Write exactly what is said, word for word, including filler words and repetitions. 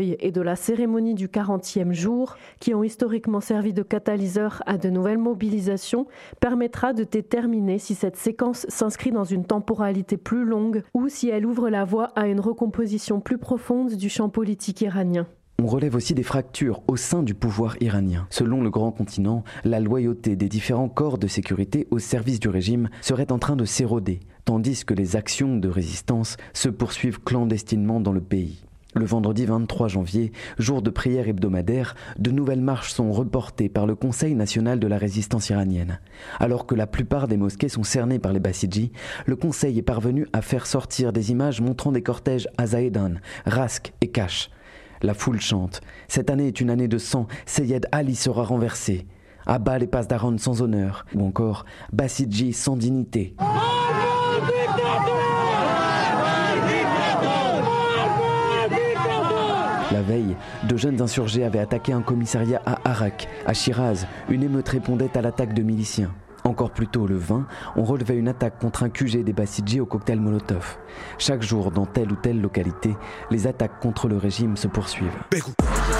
et de la cérémonie du quarantième jour, qui ont historiquement servi de catalyseur à de nouvelles mobilisations, permettra de déterminer si cette séquence s'inscrit dans une temporalité plus longue ou si elle ouvre la voie à une recomposition plus profonde du champ politique iranien. On relève aussi des fractures au sein du pouvoir iranien. Selon le grand continent, la loyauté des différents corps de sécurité au service du régime serait en train de s'éroder, tandis que les actions de résistance se poursuivent clandestinement dans le pays. Le vendredi vingt-trois janvier, jour de prière hebdomadaire, de nouvelles marches sont reportées par le Conseil national de la résistance iranienne. Alors que la plupart des mosquées sont cernées par les Bassidji, le Conseil est parvenu à faire sortir des images montrant des cortèges à Zahedan, Rask et Kash. La foule chante. Cette année est une année de sang. Seyed Ali sera renversé. À bas les Pasdaran sans honneur. Ou encore Bassidji sans dignité. La veille, de jeunes insurgés avaient attaqué un commissariat à Arak, à Shiraz. Une émeute répondait à l'attaque de miliciens. Encore plus tôt, le vingt, on relevait une attaque contre un Q G des Bassidji au cocktail Molotov. Chaque jour, dans telle ou telle localité, les attaques contre le régime se poursuivent.